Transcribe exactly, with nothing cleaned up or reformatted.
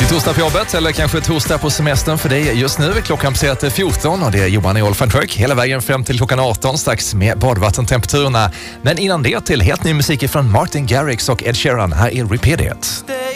Det är torsdag på jobbet eller kanske torsdag på semestern för dig just nu. Klockan passerar fjorton och det är Johan i Olf and Trek hela vägen fram till klockan arton strax med badvattentemperaturerna. Men innan det till helt ny musik från Martin Garrix och Ed Sheeran. Här är Repeat It.